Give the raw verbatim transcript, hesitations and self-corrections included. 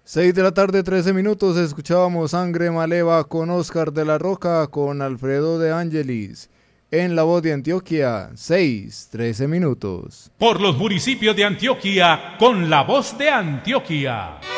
Seis de la tarde, trece minutos, escuchábamos Sangre Maleva con Oscar de la Roca, con Alfredo de Angelis. En la voz de Antioquia, seis, trece minutos. Por los municipios de Antioquia, con la voz de Antioquia.